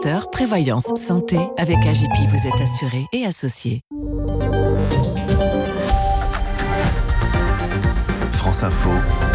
Secteur prévoyance santé. Avec AJP, vous êtes assuré et associé. France Info,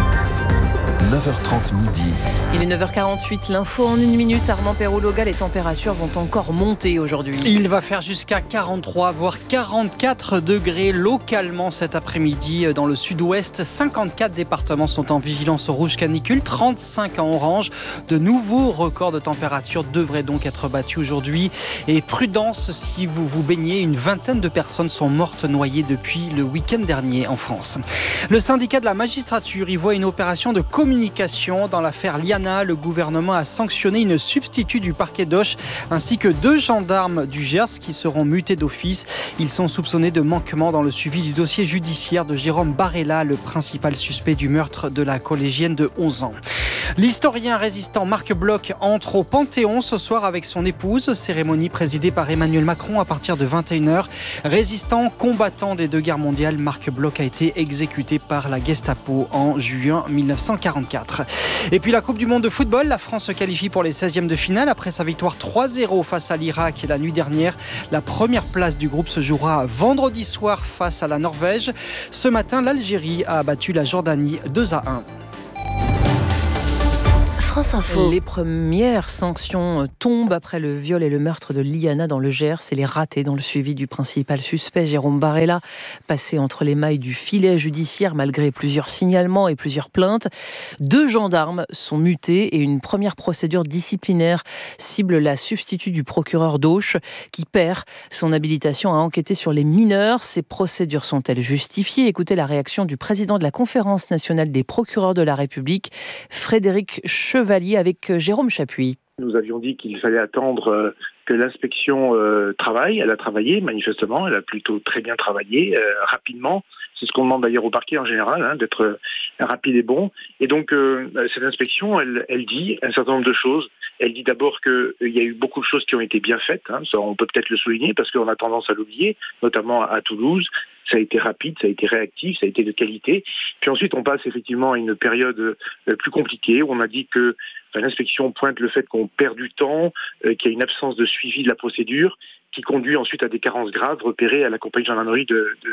9h30 midi. Il est 9h48, l'info en 1 minute. Armand Perrault-Loga, les températures vont encore monter aujourd'hui. Il va faire jusqu'à 43, voire 44 degrés localement cet après-midi dans le sud-ouest. 54 départements sont en vigilance rouge canicule, 35 en orange. De nouveaux records de température devraient donc être battus aujourd'hui. Et prudence si vous vous baignez, une vingtaine de personnes sont mortes noyées depuis le week-end dernier en France. Le syndicat de la magistrature y voit une opération de communication dans l'affaire Liana. Le gouvernement a sanctionné une substitut du parquet d'Auch ainsi que 2 gendarmes du Gers qui seront mutés d'office. Ils sont soupçonnés de manquement dans le suivi du dossier judiciaire de Jérôme Barella, le principal suspect du meurtre de la collégienne de 11 ans. L'historien résistant Marc Bloch entre au Panthéon ce soir avec son épouse. Cérémonie présidée par Emmanuel Macron à partir de 21h. Résistant, combattant des 2 guerres mondiales, Marc Bloch a été exécuté par la Gestapo en juin 1944. Et puis la Coupe du Monde de football, la France se qualifie pour les 16e de finale après sa victoire 3-0 face à l'Irak la nuit dernière. La première place du groupe se jouera vendredi soir face à la Norvège. Ce matin, l'Algérie a battu la Jordanie 2-1. Les premières sanctions tombent après le viol et le meurtre de Liana dans le Gers et les ratés dans le suivi du principal suspect, Jérôme Barella, passé entre les mailles du filet judiciaire malgré plusieurs signalements et plusieurs plaintes. 2 gendarmes sont mutés et une première procédure disciplinaire cible la substitut du procureur d'Auch qui perd son habilitation à enquêter sur les mineurs. Ces procédures sont-elles justifiées ? Écoutez la réaction du président de la Conférence nationale des procureurs de la République, Frédéric Chevalier, avec Jérôme Chapuis. Nous avions dit qu'il fallait attendre que l'inspection travaille. Elle a travaillé, manifestement. Elle a plutôt très bien travaillé, rapidement. C'est ce qu'on demande d'ailleurs au parquet en général, d'être rapide et bon. Et donc, cette inspection, elle dit un certain nombre de choses. Elle dit d'abord qu'il y a eu beaucoup de choses qui ont été bien faites. Ça, on peut peut-être le souligner parce qu'on a tendance à l'oublier, notamment à Toulouse. Ça a été rapide, ça a été réactif, ça a été de qualité. Puis ensuite, on passe effectivement à une période plus compliquée où on a dit que l'inspection pointe le fait qu'on perd du temps, qu'il y a une absence de suivi de la procédure qui conduit ensuite à des carences graves repérées à la compagnie de gendarmerie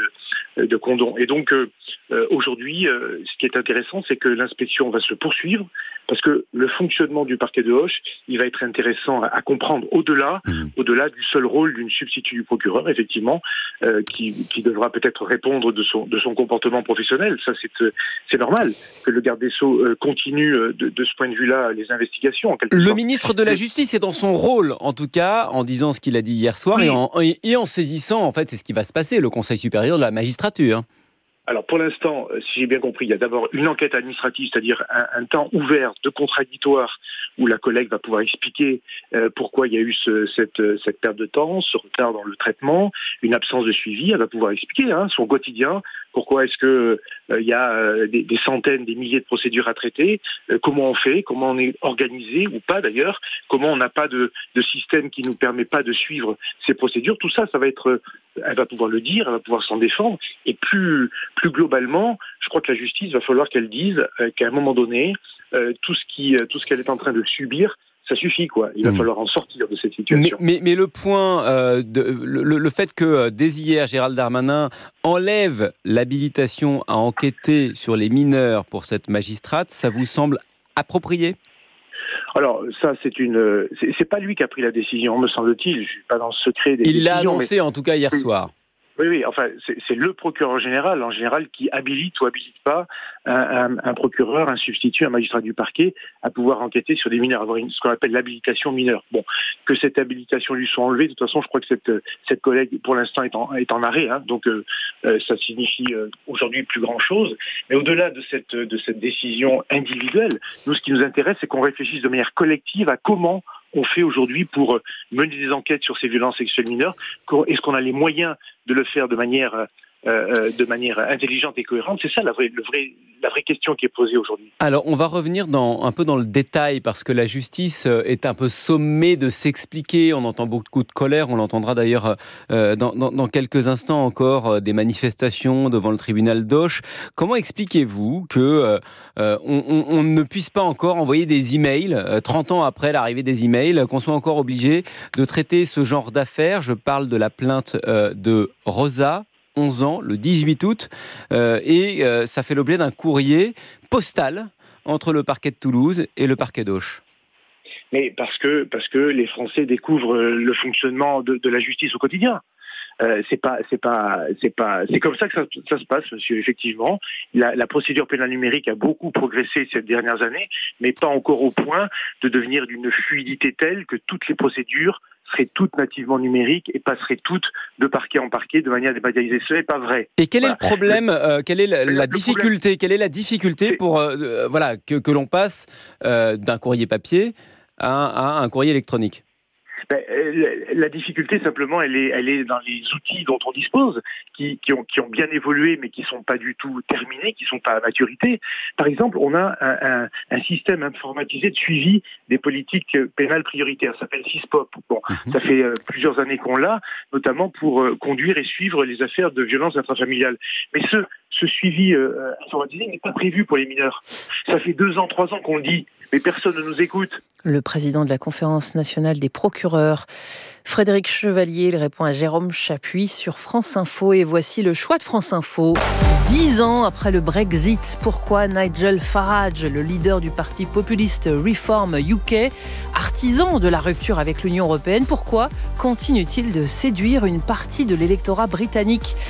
de Condom. Et donc, aujourd'hui, ce qui est intéressant, c'est que l'inspection va se poursuivre parce que le fonctionnement du parquet de Auch, il va être intéressant à comprendre au-delà du seul rôle d'une substitut du procureur, effectivement, qui devra peut-être répondre de son comportement professionnel. Ça, c'est normal que le garde des Sceaux continue de ce point de vue-là les investigations. Le ministre de la Justice est dans son rôle, en tout cas, en disant ce qu'il a dit hier soir oui. et en saisissant, en fait, c'est ce qui va se passer, le Conseil supérieur de la magistrature. Alors pour l'instant, si j'ai bien compris, il y a d'abord une enquête administrative, c'est-à-dire un temps ouvert de contradictoire où la collègue va pouvoir expliquer pourquoi il y a eu cette perte de temps, ce retard dans le traitement, une absence de suivi. Elle va pouvoir expliquer son quotidien, pourquoi est-ce que il y a des centaines, des milliers de procédures à traiter, comment on fait, comment on est organisé ou pas d'ailleurs, comment on n'a pas de système qui nous permet pas de suivre ces procédures. Tout ça, ça va être, elle va pouvoir le dire, elle va pouvoir s'en défendre. Et plus globalement, je crois que la justice va falloir qu'elle dise qu'à un moment donné, tout ce qu'elle est en train de subir, ça suffit, quoi. Il va falloir en sortir de cette situation. Mais le point, le fait que dès hier, Gérald Darmanin enlève l'habilitation à enquêter sur les mineurs pour cette magistrate, ça vous semble approprié ? Alors ça, c'est pas lui qui a pris la décision, me semble-t-il. Je suis pas dans le secret des décisions. Il l'a annoncé en tout cas hier soir. Oui, enfin, c'est le procureur général, en général, qui habilite ou habilite pas un procureur, un substitut, un magistrat du parquet à pouvoir enquêter sur des mineurs, avoir ce qu'on appelle l'habilitation mineure. Bon, que cette habilitation lui soit enlevée, de toute façon, je crois que cette collègue, pour l'instant, est en arrêt, donc ça signifie aujourd'hui plus grand-chose. Mais au-delà de cette décision individuelle, nous, ce qui nous intéresse, c'est qu'on réfléchisse de manière collective à comment on fait aujourd'hui pour mener des enquêtes sur ces violences sexuelles mineures. Est-ce qu'on a les moyens de le faire de manière de manière intelligente et cohérente. C'est ça la vraie question qui est posée aujourd'hui. Alors, on va revenir un peu dans le détail, parce que la justice est un peu sommée de s'expliquer. On entend beaucoup de colère, on l'entendra d'ailleurs dans quelques instants encore, des manifestations devant le tribunal d'Auch. Comment expliquez-vous que on ne puisse pas encore envoyer des emails, 30 ans après l'arrivée des emails, qu'on soit encore obligé de traiter ce genre d'affaires? Je parle de la plainte de Rosa, 11 ans, le 18 août, et ça fait l'objet d'un courrier postal entre le parquet de Toulouse et le parquet d'Auch. Mais parce que les Français découvrent le fonctionnement de la justice au quotidien. C'est comme ça que ça se passe, monsieur. Effectivement, la procédure pénale numérique a beaucoup progressé ces dernières années, mais pas encore au point de devenir d'une fluidité telle que toutes les procédures seraient toutes nativement numériques et passeraient toutes de parquet en parquet de manière dématérialisée. Ce n'est pas vrai. Et quel est le problème, quelle est la difficulté, quelle est la difficulté pour que l'on passe d'un courrier papier à un courrier électronique? La difficulté, simplement, elle est dans les outils dont on dispose, qui ont bien évolué, mais qui ne sont pas du tout terminés, qui ne sont pas à maturité. Par exemple, on a un système informatisé de suivi des politiques pénales prioritaires. Ça s'appelle SISPOP. Bon, ça fait plusieurs années qu'on l'a, notamment pour conduire et suivre les affaires de violence intrafamiliale. Mais ce suivi informatisé n'est pas prévu pour les mineurs. Ça fait 2 ans, 3 ans qu'on le dit, mais personne ne nous écoute. Le président de la Conférence nationale des procureurs, Frédéric Chevalier, il répond à Jérôme Chapuis sur France Info. Et voici le choix de France Info. 10 ans après le Brexit, pourquoi Nigel Farage, le leader du parti populiste Reform UK, artisan de la rupture avec l'Union européenne, pourquoi continue-t-il de séduire une partie de l'électorat britannique ?